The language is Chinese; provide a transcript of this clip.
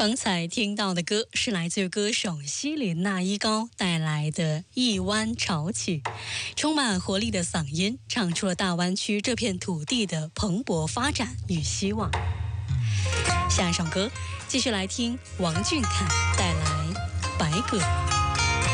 刚才听到的歌是来自于歌手希林娜依高带来的《一湾潮起》，充满活力的嗓音唱出了大湾区这片土地的蓬勃发展与希望。下一首歌继续来听王俊凯带来《白鸽》。